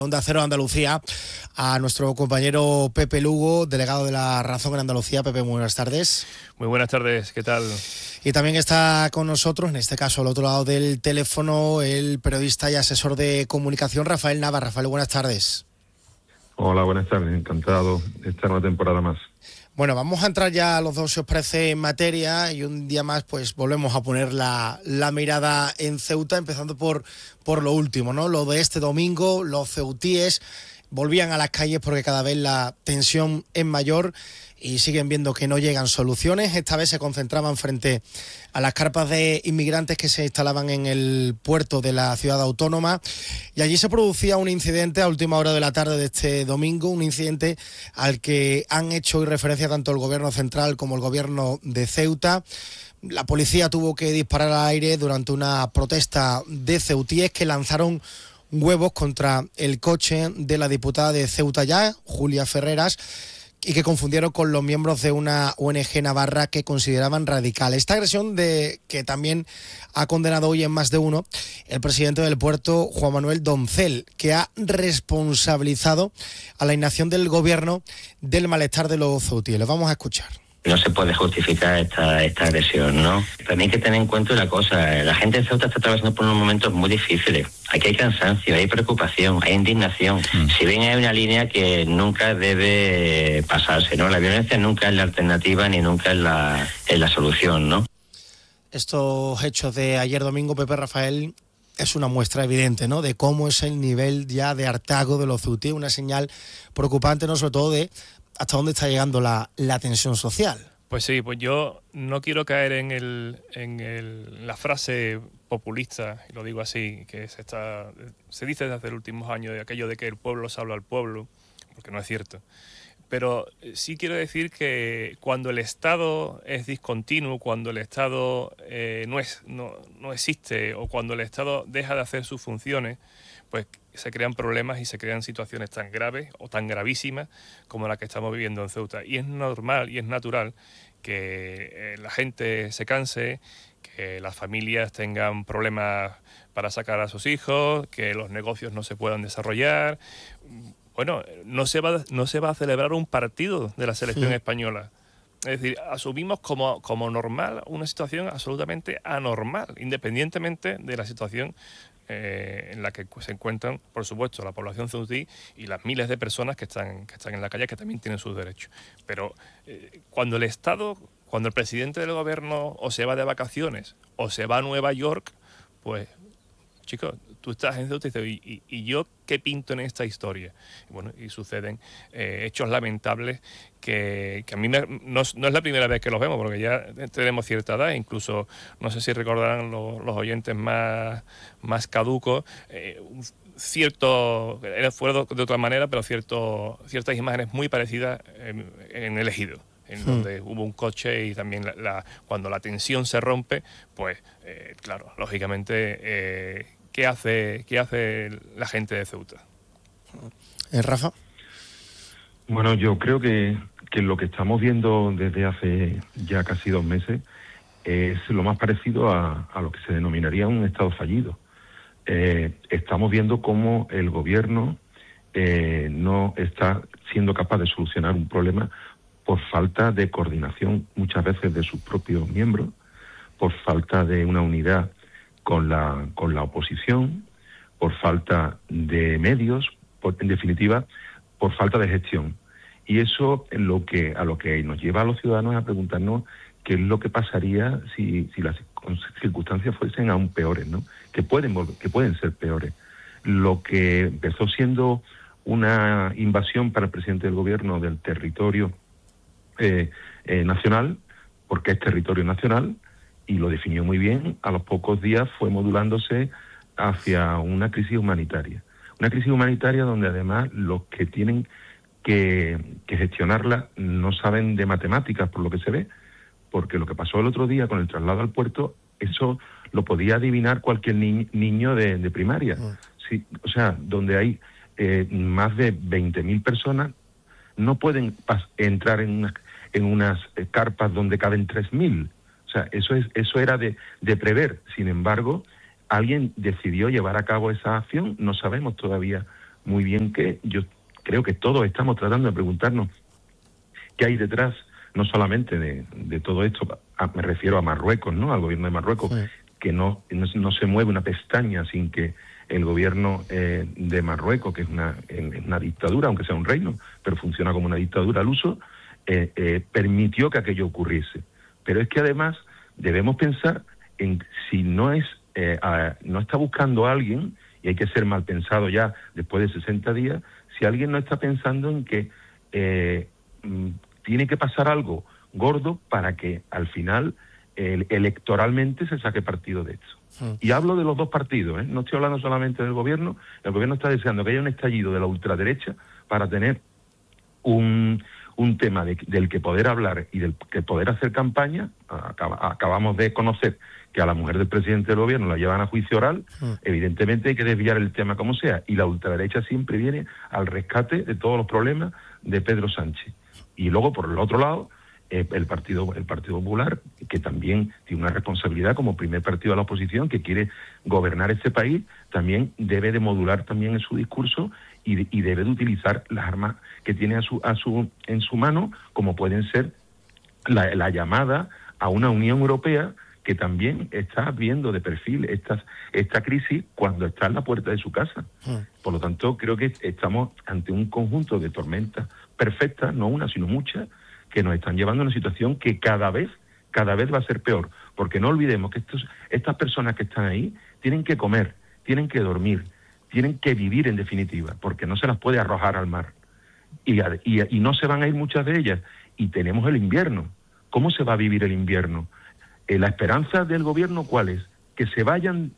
Onda Cero Andalucía, a nuestro compañero Pepe Lugo, delegado de La Razón en Andalucía. Pepe, muy buenas tardes. Muy buenas tardes, ¿qué tal? Y también está con nosotros, en este caso al otro lado del teléfono, el periodista y asesor de comunicación Rafael Nava. Rafael, buenas tardes. Hola, buenas tardes, encantado de estar una temporada más. Bueno, vamos a entrar ya los dos, si os parece, en materia, y un día más pues volvemos a poner la mirada en Ceuta, empezando por lo último, ¿no? Lo de este domingo, los ceutíes volvían a las calles porque cada vez la tensión es mayor y siguen viendo que no llegan soluciones. Esta vez se concentraban frente a las carpas de inmigrantes que se instalaban en el puerto de la ciudad autónoma, y allí se producía un incidente a última hora de la tarde de este domingo, un incidente al que han hecho hoy referencia tanto el gobierno central como el gobierno de Ceuta. La policía tuvo que disparar al aire durante una protesta de ceutíes que lanzaron huevos contra el coche de la diputada de Ceuta Ya, Julia Ferreras, y que confundieron con los miembros de una ONG navarra que consideraban radical. Esta agresión que también ha condenado hoy en más de uno el presidente del puerto, Juan Manuel Doncel, que ha responsabilizado a la inacción del gobierno del malestar de los ceutíes. Lo vamos a escuchar. No se puede justificar esta agresión, ¿no? También hay que tener en cuenta una cosa, la gente de Ceuta está atravesando por unos momentos muy difíciles. Aquí hay cansancio, hay preocupación, hay indignación. Si bien hay una línea que nunca debe pasarse, ¿no? La violencia nunca es la alternativa ni nunca es la solución, ¿no? Estos hechos de ayer domingo, Pepe, Rafael, es una muestra evidente, ¿no?, de cómo es el nivel ya de hartazgo de los ceutíes, una señal preocupante, ¿no?, sobre todo de hasta dónde está llegando la tensión social. Pues sí, pues yo no quiero caer en la frase populista, y lo digo así, que se dice desde los últimos años, de aquello de que el pueblo se habla al pueblo, porque no es cierto. Pero sí quiero decir que cuando el Estado es discontinuo, cuando el Estado no existe, o cuando el Estado deja de hacer sus funciones, pues se crean problemas y se crean situaciones tan graves o tan gravísimas como la que estamos viviendo en Ceuta. Y es normal y es natural que la gente se canse, que las familias tengan problemas para sacar a sus hijos, que los negocios no se puedan desarrollar. Bueno, no se va a celebrar un partido de la selección española. Es decir, asumimos como normal una situación absolutamente anormal, independientemente de la situación en la que se encuentran, por supuesto, la población ceutí y las miles de personas que están en la calle, que también tienen sus derechos. Pero cuando el presidente del gobierno o se va de vacaciones o se va a Nueva York, pues, chicos, tú estás en Ceuta y yo qué pinto en esta historia. Y bueno, y suceden hechos lamentables que a mí no es la primera vez que los vemos, porque ya tenemos cierta edad, incluso no sé si recordarán los oyentes más caducos, fue de otra manera, pero ciertas imágenes muy parecidas en el Ejido, en donde hubo un coche y también cuando la tensión se rompe, pues claro, lógicamente, ¿qué hace la gente de Ceuta? Rafa. Bueno, yo creo que lo que estamos viendo desde hace ya casi 2 meses es lo más parecido a lo que se denominaría un estado fallido. Estamos viendo cómo el gobierno no está siendo capaz de solucionar un problema por falta de coordinación muchas veces de sus propios miembros, por falta de una unidad con la oposición, por falta de medios, en definitiva, por falta de gestión. Y eso es a lo que nos lleva a los ciudadanos a preguntarnos qué es lo que pasaría si las circunstancias fuesen aún peores, ¿no? Que pueden ser peores. Lo que empezó siendo una invasión para el presidente del gobierno del territorio nacional, porque es territorio nacional, y lo definió muy bien, a los pocos días fue modulándose hacia una crisis humanitaria. Una crisis humanitaria donde además los que tienen que gestionarla no saben de matemáticas, por lo que se ve, porque lo que pasó el otro día con el traslado al puerto, eso lo podía adivinar cualquier niño de primaria. Sí, o sea, donde hay más de 20.000 personas, no pueden entrar en unas carpas donde caben 3.000. O sea, eso era de prever. Sin embargo, alguien decidió llevar a cabo esa acción. No sabemos todavía muy bien que yo creo que todos estamos tratando de preguntarnos qué hay detrás, no solamente de todo esto, me refiero a Marruecos, ¿no? Al gobierno de Marruecos, sí, que no se mueve una pestaña sin que el gobierno de Marruecos, que es una dictadura, aunque sea un reino, pero funciona como una dictadura al uso, permitió que aquello ocurriese. Pero es que además debemos pensar en si no está buscando a alguien, y hay que ser mal pensado ya después de 60 días, si alguien no está pensando en que tiene que pasar algo gordo para que al final electoralmente se saque partido de esto. Y hablo de los dos partidos, no estoy hablando solamente del gobierno. El gobierno está deseando que haya un estallido de la ultraderecha para tener un tema del que poder hablar y del que poder hacer campaña. Acabamos de conocer que a la mujer del presidente del gobierno la llevan a juicio oral. Evidentemente hay que desviar el tema como sea, y la ultraderecha siempre viene al rescate de todos los problemas de Pedro Sánchez. Y luego, por el otro lado, el Partido Popular, que también tiene una responsabilidad como primer partido de la oposición, que quiere gobernar este país, también debe de modular también en su discurso y debe de utilizar las armas que tiene en su mano, como pueden ser la llamada a una Unión Europea que también está viendo de perfil esta crisis cuando está en la puerta de su casa. Por lo tanto, creo que estamos ante un conjunto de tormentas perfectas, no una, sino muchas, que nos están llevando a una situación que cada vez va a ser peor. Porque no olvidemos que estas personas que están ahí tienen que comer, tienen que dormir, tienen que vivir en definitiva, porque no se las puede arrojar al mar. Y no se van a ir muchas de ellas. Y tenemos el invierno. ¿Cómo se va a vivir el invierno? La esperanza del gobierno, ¿cuál es? Que se vayan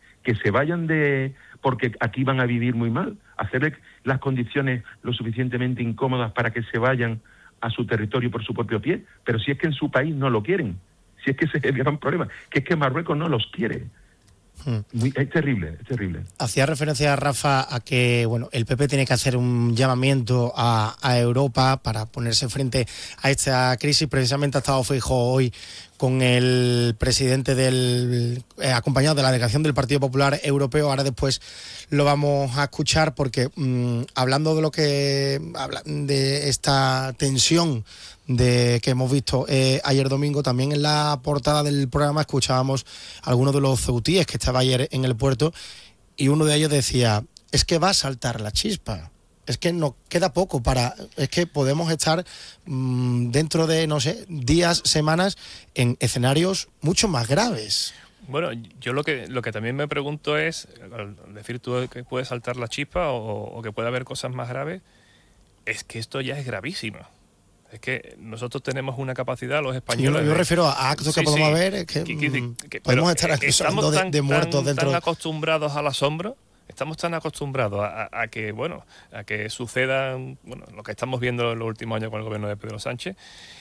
porque aquí van a vivir muy mal, hacerle las condiciones lo suficientemente incómodas para que se vayan a su territorio por su propio pie. Pero si es que en su país no lo quieren, si es que ese es el gran problema, que es que Marruecos no los quiere. Es terrible, es terrible. Hacía referencia, Rafa, a que el PP tiene que hacer un llamamiento a Europa para ponerse frente a esta crisis. Precisamente ha estado Feijóo hoy con el presidente acompañado de la delegación del Partido Popular Europeo. Ahora después lo vamos a escuchar porque hablando de lo que habla de esta tensión que hemos visto ayer domingo, también en la portada del programa escuchábamos a algunos de los ceutíes que estaba ayer en el puerto, y uno de ellos decía: es que va a saltar la chispa, es que nos queda poco es que podemos estar dentro de, no sé, días, semanas, en escenarios mucho más graves. Bueno, yo lo que también me pregunto es, al decir tú que puede saltar la chispa o que puede haber cosas más graves, es que esto ya es gravísimo. Es que nosotros tenemos una capacidad, los españoles... Yo refiero a actos que podemos ver, que podemos estar acusando de muertos dentro... Estamos tan acostumbrados al asombro, estamos tan acostumbrados a que suceda lo que estamos viendo en los últimos años con el gobierno de Pedro Sánchez,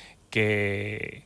que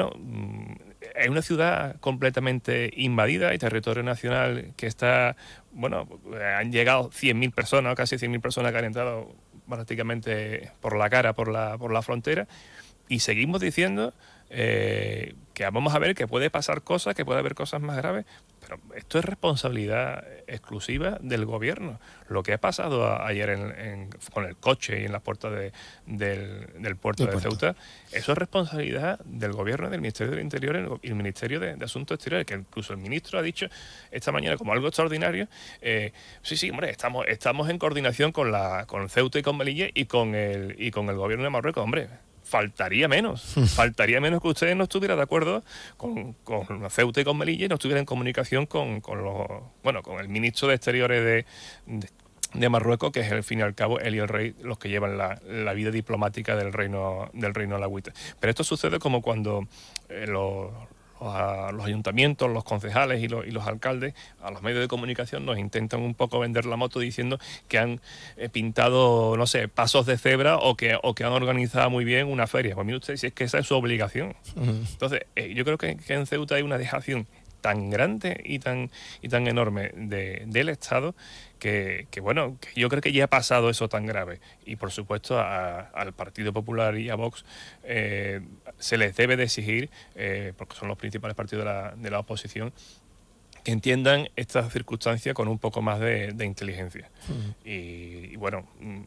es una ciudad completamente invadida y territorio nacional que está... han llegado 100.000 personas, casi 100.000 personas que han entrado prácticamente por la cara, por la frontera, y seguimos diciendo que vamos a ver que puede pasar cosas, que puede haber cosas más graves, pero esto es responsabilidad exclusiva del gobierno. Lo que ha pasado ayer con el coche y en las puertas del puerto de Ceuta, eso es responsabilidad del gobierno, del Ministerio del Interior y el Ministerio de Asuntos Exteriores, que incluso el ministro ha dicho esta mañana como algo extraordinario, sí, hombre, estamos en coordinación con Ceuta y con Melilla y con el gobierno de Marruecos, hombre. Faltaría menos que ustedes no estuvieran de acuerdo con Ceuta y con Melilla y no estuvieran en comunicación con el ministro de Exteriores de Marruecos, que es al fin y al cabo él y el rey los que llevan la vida diplomática del reino alawita. Pero esto sucede como cuando los ayuntamientos, los concejales y los alcaldes a los medios de comunicación nos intentan un poco vender la moto diciendo que han pintado, no sé, pasos de cebra o que han organizado muy bien una feria. Pues mire usted, si es que esa es su obligación. Entonces, yo creo que en Ceuta hay una dejación tan grande y tan enorme del Estado que yo creo que ya ha pasado eso tan grave. Y por supuesto al Partido Popular y a Vox se les debe de exigir, porque son los principales partidos de la oposición, que entiendan estas circunstancias con un poco más de inteligencia. Y bueno,